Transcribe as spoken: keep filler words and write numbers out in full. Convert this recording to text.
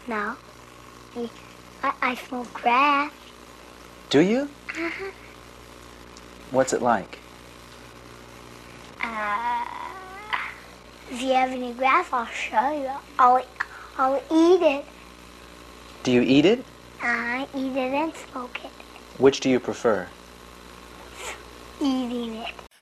No. I, I, I smoke grass. Do you? Uh-huh. What's it like? Uh, if you have any grass, I'll show you. I'll, I'll eat it. Do you eat it? I eat it and smoke it. Which do you prefer? Eating it.